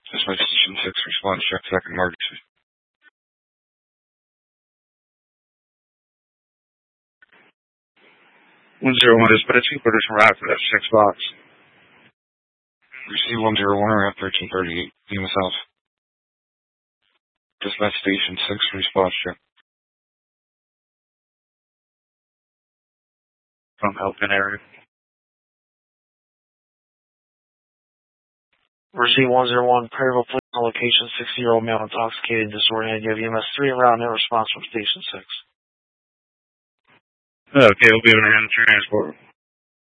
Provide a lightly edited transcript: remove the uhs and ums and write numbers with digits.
Dispatch Station 6, response check, second emergency. 101 dispatching, British Rap, F6 box. Receive 101 around 1338, Lima South. Dispatch Station 6, response check. From Elkin area. Receive 101, Perryville Police on location, 60-year-old male intoxicated, disoriented. You have EMS 3 around, no response from Station 6. Okay, we'll be able to handle transport.